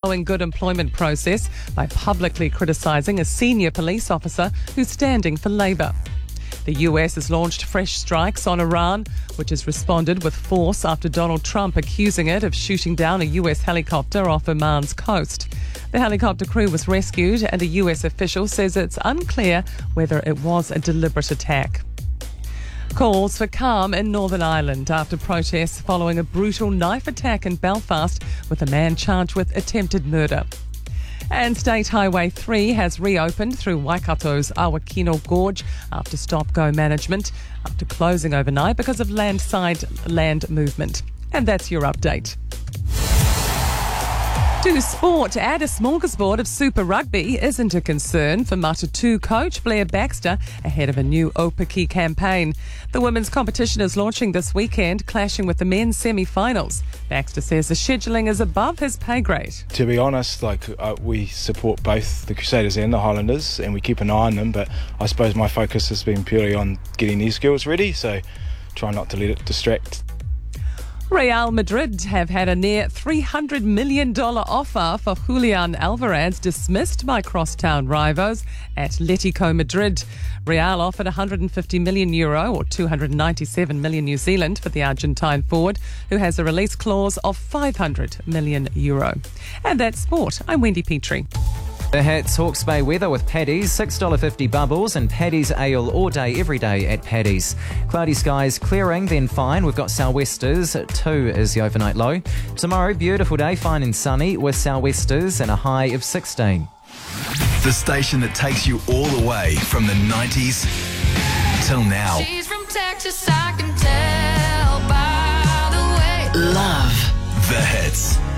following good employment process by publicly criticising a senior police officer who's standing for Labour. The US has launched fresh strikes on Iran, which has responded with force after Donald Trump accusing it of shooting down a US helicopter off Oman's coast. The helicopter crew was rescued, and a US official says it's unclear whether it was a deliberate attack. Calls for calm in Northern Ireland after protests following a brutal knife attack in Belfast with a man charged with attempted murder. And State Highway 3 has reopened through Waikato's Awakino Gorge after stop-go management, after closing overnight because of landside land movement. And that's your update. To sport, add a smorgasbord of Super Rugby isn't a concern for Matatu coach Blair Baxter ahead of a new Opaki campaign. The women's competition is launching this weekend, clashing with the men's semi-finals. Baxter says the scheduling is above his pay grade. To be honest, we support both the Crusaders and the Highlanders, and we keep an eye on them, but I suppose my focus has been purely on getting these girls ready, so try not to let it distract. Real Madrid have had a near $300 million offer for Julian Alvarez dismissed by crosstown rivals Atletico Madrid. Real offered €150 million or 297 million New Zealand for the Argentine forward, who has a release clause of €500 million. And that's sport. I'm Wendy Petrie. The Hits Hawke's Bay weather with Paddy's, $6.50 bubbles and Paddy's ale all day, every day at Paddy's. Cloudy skies clearing, then fine. We've got sou'westers, 2 is the overnight low. Tomorrow, beautiful day, fine and sunny with sou'westers and a high of 16. The station that takes you all the way from the 90s till now. She's from Texas, I can tell by the way. Love the Hits.